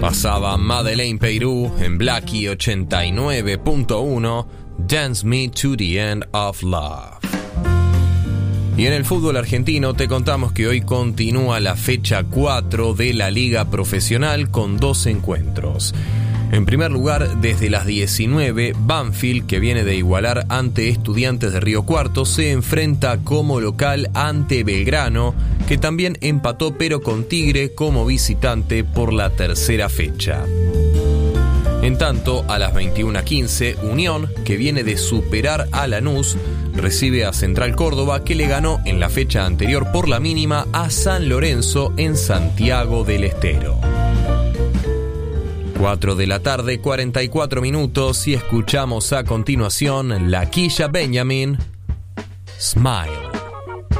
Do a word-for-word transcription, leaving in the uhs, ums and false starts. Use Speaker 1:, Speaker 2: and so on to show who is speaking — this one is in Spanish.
Speaker 1: Pasaba Madeleine Peyrou en Blackie ochenta y nueve punto uno, Dance Me to the End of Love. Y en el fútbol argentino te contamos que hoy continúa la fecha cuatro de la Liga Profesional con dos encuentros. En primer lugar, desde las diecinueve, Banfield, que viene de igualar ante Estudiantes de Río Cuarto, se enfrenta como local ante Belgrano, que también empató pero con Tigre como visitante por la tercera fecha. En tanto, a las veintiuna quince, Unión, que viene de superar a Lanús, recibe a Central Córdoba, que le ganó en la fecha anterior por la mínima a San Lorenzo en Santiago del Estero. cuatro de la tarde, cuarenta y cuatro minutos, y escuchamos a continuación La Quilla Benjamin, Smile.